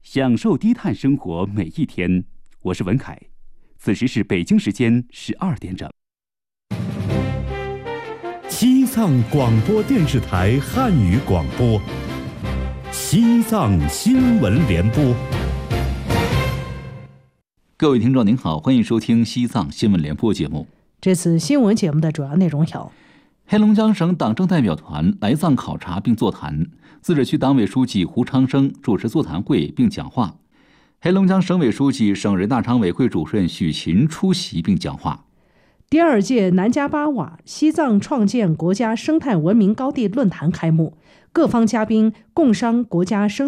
享受低碳生活每一天。我是文凯，此时是北京时间12点整。 西藏广播电视台汉语广播，西藏新闻联播。 各位听众您好，欢迎收听西藏新闻联播节目。 这次新闻节目的主要内容有： 黑龙江省党政代表团来藏考察并座谈，自治区党委书记胡昌生主持座谈会并讲话，黑龙江省委书记、省人大常委会主任许勤出席并讲话。 第2届南迦巴瓦西藏创建国家生态文明高地论坛开幕，各方嘉宾共商国家生